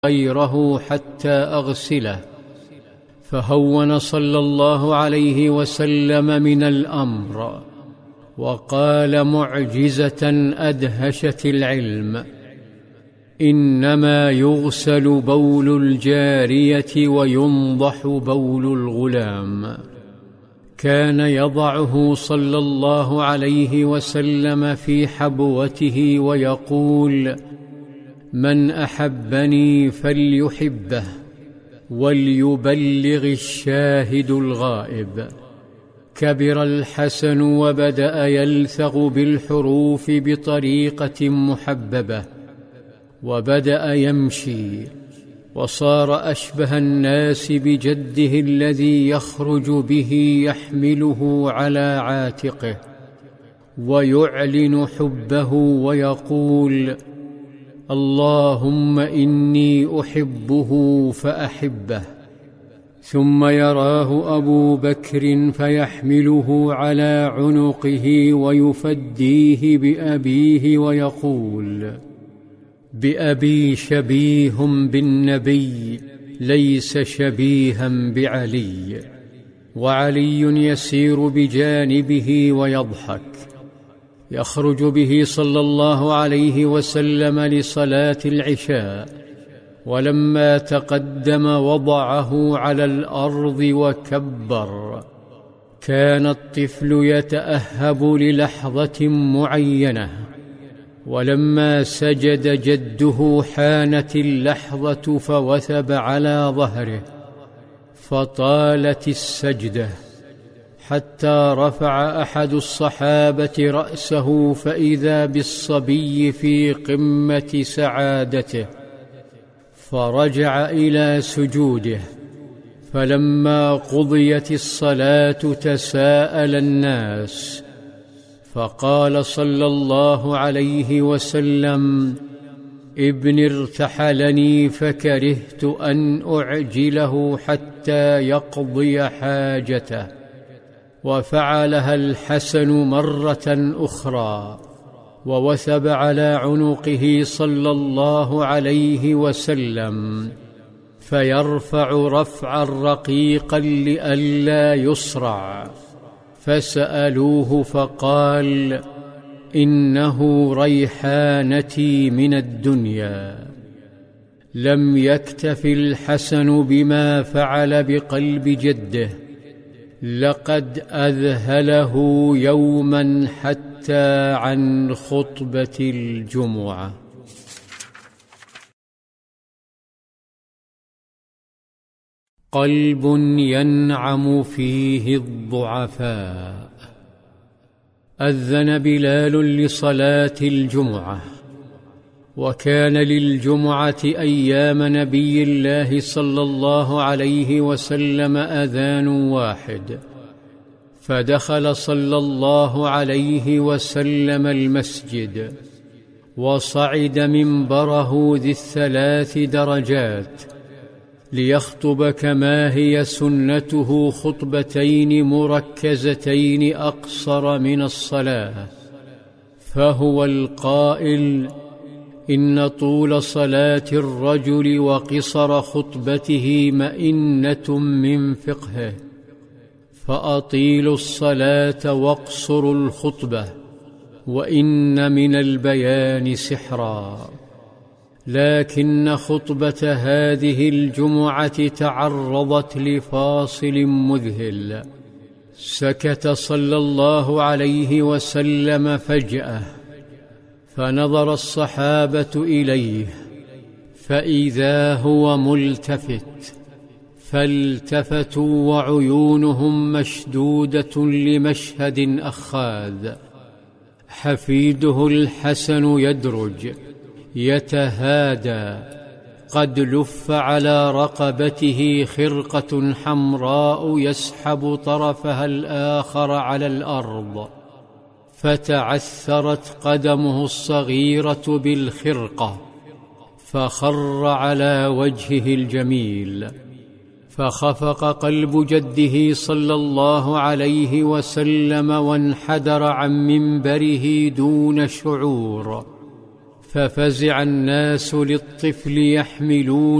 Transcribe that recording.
غيره حتى أغسله، فهون صلى الله عليه وسلم من الأمر، وقال معجزة أدهشت العلم: إنما يغسل بول الجارية وينضح بول الغلام. كان يضعه صلى الله عليه وسلم في حبوته ويقول: من أحبني فليحبه وليبلغ الشاهد الغائب. كبر الحسن وبدأ يلثغ بالحروف بطريقة محببة، وبدأ يمشي، وصار أشبه الناس بجده الذي يخرج به يحمله على عاتقه، ويعلن حبه ويقول: اللهم إني أحبه فأحبه. ثم يراه أبو بكر فيحمله على عنقه ويفديه بأبيه ويقول: بأبي شبيه بالنبي ليس شبيها بعلي. وعلي يسير بجانبه ويضحك. يخرج به صلى الله عليه وسلم لصلاة العشاء، ولما تقدم وضعه على الأرض وكبر. كان الطفل يتأهب للحظة معينة، ولما سجد جده حانت اللحظة فوثب على ظهره، فطالت السجدة حتى رفع أحد الصحابة رأسه فإذا بالصبي في قمة سعادته، فرجع إلى سجوده. فلما قضيت الصلاة تساءل الناس، فقال صلى الله عليه وسلم: ابني ارتحلني فكرهت أن أعجله حتى يقضي حاجته. وفعلها الحسن مرة أخرى، ووثب على عنقه صلى الله عليه وسلم، فيرفع رفعا رقيقا لئلا يصرع. فسألوه فقال: إنه ريحانتي من الدنيا. لم يكتف الحسن بما فعل بقلب جده، لقد أذهله يوما حتى عن خطبة الجمعة. قلب ينعم فيه الضعفاء. أذن بلال لصلاة الجمعة، وكان للجمعة أيام نبي الله صلى الله عليه وسلم أذان واحد، فدخل صلى الله عليه وسلم المسجد، وصعد منبره ذي الثلاث درجات ليخطب كما هي سنته خطبتين مركزتين أقصر من الصلاة. فهو القائل: إن طول صلاة الرجل وقصر خطبته مئنة من فقهه، فأطيلوا الصلاة واقصروا الخطبة، وإن من البيان سحرا. لكن خطبة هذه الجمعة تعرضت لفاصل مذهل. سكت صلى الله عليه وسلم فجأة، فنظر الصحابة إليه، فإذا هو ملتفت، فالتفتوا وعيونهم مشدودة لمشهد أخاذ. حفيده الحسن يدرج يتهادى، قد لف على رقبته خرقة حمراء يسحب طرفها الآخر على الأرض، فتعثرت قدمه الصغيرة بالخرقة، فخر على وجهه الجميل. فخفق قلب جده صلى الله عليه وسلم وانحدر عن منبره دون شعور، ففزع الناس للطفل يحملون